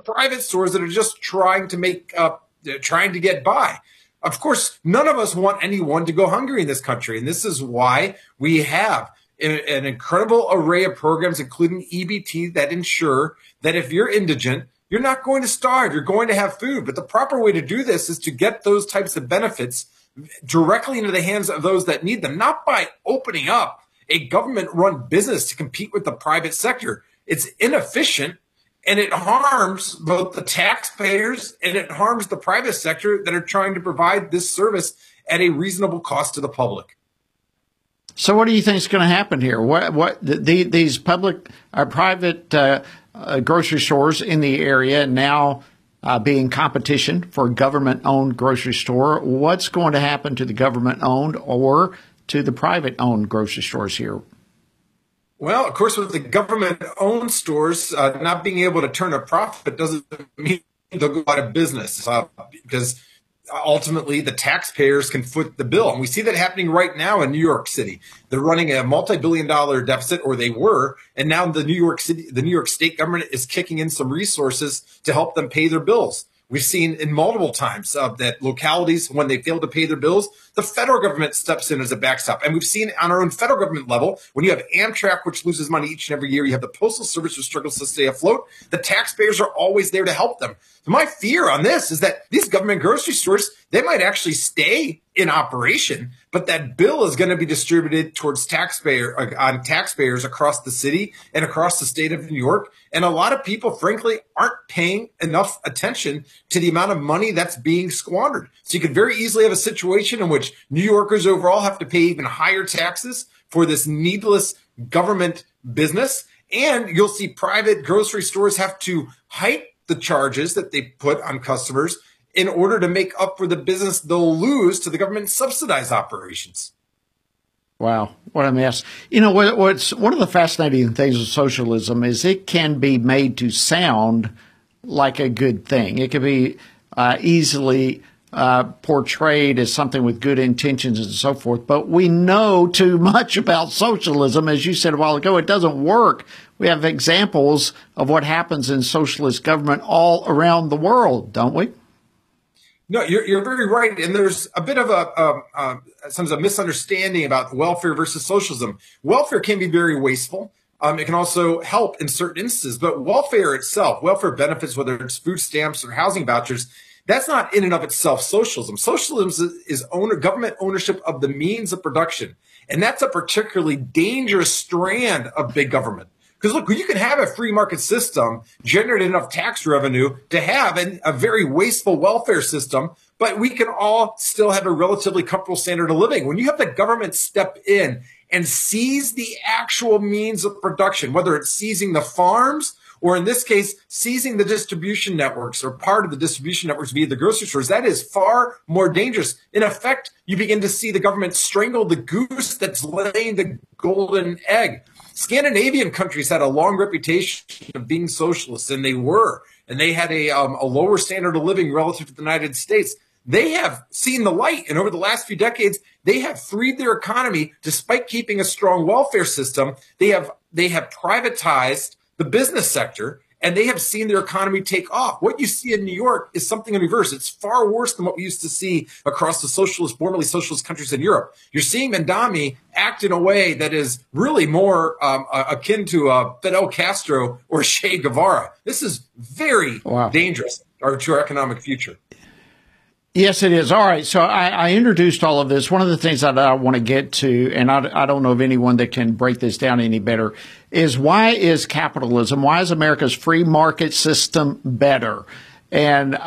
private stores that are just trying to trying to get by. Of course, none of us want anyone to go hungry in this country. And this is why we have an incredible array of programs, including EBT, that ensure that if you're indigent, you're not going to starve. You're going to have food. But the proper way to do this is to get those types of benefits directly into the hands of those that need them, not by opening up a government-run business to compete with the private sector. It's inefficient, and it harms both the taxpayers and it harms the private sector that are trying to provide this service at a reasonable cost to the public. So what do you think is going to happen here? These public or private grocery stores in the area now being competition for a government-owned grocery store, what's going to happen to the government-owned or to the private-owned grocery stores here? Well, of course, with the government-owned stores not being able to turn a profit doesn't mean they'll go out of business because ultimately the taxpayers can foot the bill. And we see that happening right now in New York City. They're running a multi-billion-dollar deficit, or they were, and now the New York State government is kicking in some resources to help them pay their bills. We've seen in multiple times that localities, when they fail to pay their bills, the federal government steps in as a backstop. And we've seen on our own federal government level, when you have Amtrak, which loses money each and every year, you have the Postal Service, which struggles to stay afloat, the taxpayers are always there to help them. So my fear on this is that these government grocery stores, they might actually stay in operation, but that bill is going to be distributed towards taxpayers across the city and across the state of New York. And a lot of people, frankly, aren't paying enough attention to the amount of money that's being squandered. So you could very easily have a situation in which New Yorkers overall have to pay even higher taxes for this needless government business. And you'll see private grocery stores have to hike the charges that they put on customers in order to make up for the business they'll lose to the government subsidized operations. Wow, what a mess. You know, what's one of the fascinating things of socialism is it can be made to sound like a good thing. It can be easily portrayed as something with good intentions and so forth. But we know too much about socialism. As you said a while ago, it doesn't work. We have examples of what happens in socialist government all around the world, don't we? No, you're very right. And there's a bit of sometimes a misunderstanding about welfare versus socialism. Welfare can be very wasteful. It can also help in certain instances. But welfare itself, welfare benefits, whether it's food stamps or housing vouchers, that's not in and of itself socialism. Socialism is government ownership of the means of production. And that's a particularly dangerous strand of big government. Because look, you can have a free market system, generate enough tax revenue to have a very wasteful welfare system, but we can all still have a relatively comfortable standard of living. When you have the government step in and seize the actual means of production, whether it's seizing the farms or in this case, seizing the distribution networks or part of the distribution networks via the grocery stores, that is far more dangerous. In effect, you begin to see the government strangle the goose that's laying the golden egg. Scandinavian countries had a long reputation of being socialist, and they were. And they had a lower standard of living relative to the United States. They have seen the light, and over the last few decades, they have freed their economy despite keeping a strong welfare system. They have privatized the business sector, and they have seen their economy take off. What you see in New York is something in reverse. It's far worse than what we used to see across the formerly socialist countries in Europe. You're seeing Mandami act in a way that is really more akin to Fidel Castro or Che Guevara. This is very dangerous to our economic future. Yes, it is. All right. So I introduced all of this. One of the things that I want to get to, and I don't know of anyone that can break this down any better, is why is capitalism, why is America's free market system better? And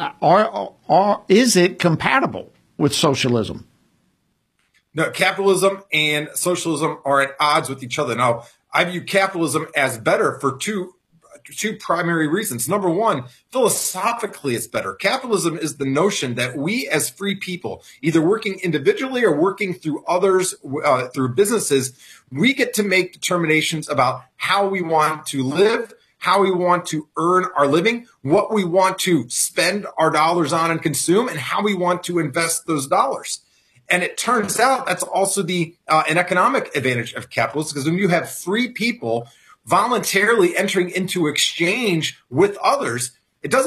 is it compatible with socialism? No, capitalism and socialism are at odds with each other. Now, I view capitalism as better for two primary reasons. Number one, philosophically, it's better. Capitalism is the notion that we as free people, either working individually or working through others, through businesses, we get to make determinations about how we want to live, how we want to earn our living, what we want to spend our dollars on and consume, and how we want to invest those dollars. And it turns out that's also an economic advantage of capitalism, because when you have free people voluntarily entering into exchange with others,